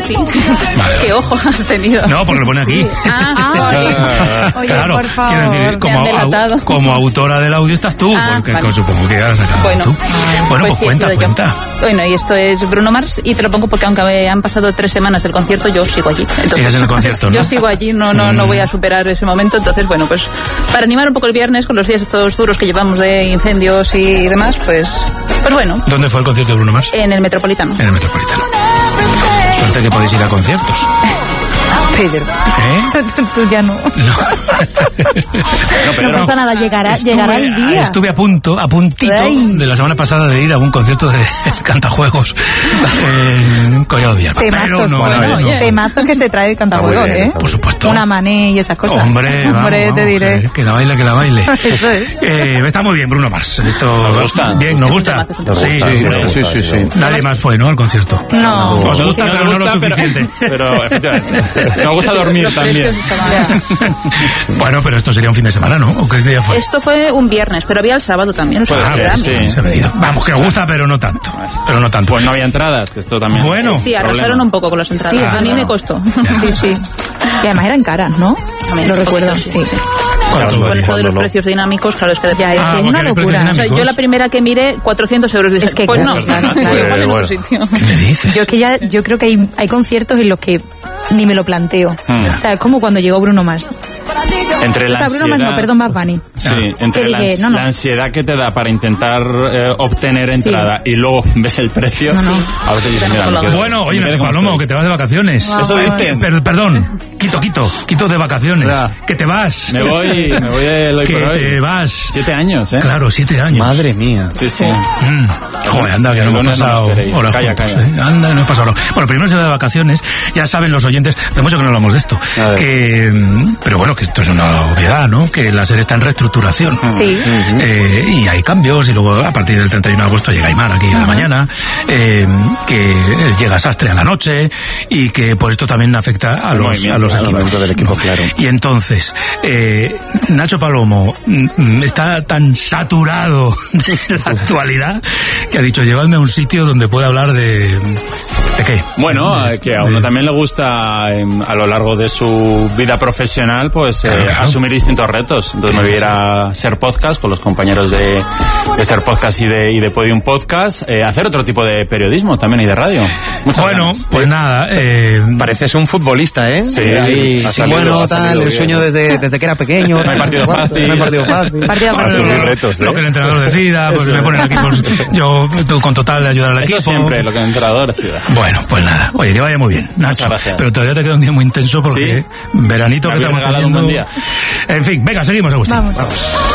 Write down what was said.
sí. Vale. ¿Qué ojo has tenido? No, porque lo pone aquí. Oye, claro, por favor. quiero decir, como autora del audio estás tú, porque vale. Supongo que has sacado tú. Bueno, pues cuenta. Bueno, y esto es Bruno Mars, y te lo pongo porque aunque han pasado 3 semanas del concierto, yo sigo allí. Entonces, sigues en el concierto, ¿no? Yo sigo allí, no voy a superar ese momento. Entonces, bueno, pues para animar un poco el viernes con los días estos duros que llevamos de incendios y demás, pues bueno. ¿Dónde fue el concierto de Bruno Mars? En el Metropolitano. En el Metropolitano. Suerte que podéis ir a conciertos. Pedro. Tú ya no. No pasa nada, llegará el día. Estuve a puntito de la semana pasada de ir a un concierto de Cantajuegos en Collado Villalba. Temazos que se trae el Cantajuegos, ¿eh? Por supuesto. Una mané y esas cosas. Hombre, vamos, te diré. Que la baile. Eso es. Está muy bien, Bruno Mars. Esto nos gusta. Bien, nos gusta. Sí. Nadie más fue, ¿no? Al concierto. No. Os gusta, pero no lo suficiente. Pero efectivamente. Nos gusta dormir también. Bueno, pero esto sería un fin de semana, ¿no? ¿O qué día fue? Esto fue un viernes, pero había el sábado también. Se ha venido. Vamos, que gusta, pero no tanto. Pues no había entradas, que esto también. Bueno. Sí, arrasaron un poco con las entradas. Sí, a mí me costó. Sí. Y además eran caras, ¿no? Lo recuerdo, sí. Con esto de los precios dinámicos, claro, es que ya es una locura. O sea, yo la primera que miré, 400 euros. Es que pues no, igual en otro sitio. ¿Qué me dices? Yo creo que hay conciertos en los que ni me lo planteo. O sea, es como cuando llegó Bruno Mars. Entre la ansiedad... Bad Bunny. Sí, entre la ansiedad que te da para intentar obtener entrada y luego ves el precio, a veces dices, mira, bueno, oye, Nacho Palomo, que te vas de vacaciones. Eso dicen. Perdón, quito de vacaciones. Que te vas. Me voy hoy que por hoy. Te vas. 7 años, ¿eh? Claro, 7 años. Madre mía. Sí. Joder, anda, que no hemos pasado horas juntos, ¿eh? Anda, que no hemos pasado horas. Bueno, primero se va de vacaciones, ya saben los oyentes, hace mucho que no hablamos de esto, pero bueno, que esto es una obviedad, ¿no? Que la serie está en reestructuración. Sí. Y hay cambios, y luego a partir del 31 de agosto llega Aymar aquí a la mañana, que llega Sastre a la noche, y que por esto también afecta a los equipos del equipo, claro. Y entonces, Nacho Palomo está tan saturado de la actualidad que ha dicho, llevadme a un sitio donde pueda hablar ¿de qué? Bueno, que a uno también le gusta a lo largo de su vida profesional, pues asumir distintos retos. Entonces me voy a ir a Ser Podcast con los compañeros de Ser Podcast y de Podium Podcast, hacer otro tipo de periodismo también y de radio. Muchas ganas. Pues nada, pareces un futbolista, ¿eh? Sí, el sueño desde que era pequeño. No hay partido fácil. Asumir retos, lo que el entrenador decida, pues me ponen aquí, pues yo con total de ayudar al equipo. Eso siempre, lo que el entrenador decida. Bueno, pues nada. Oye, que vaya muy bien, Nacho. Muchas gracias. Pero todavía te queda un día muy intenso porque veranito que estamos teniendo. Un buen día. En fin, venga, seguimos, Agustín. Vamos.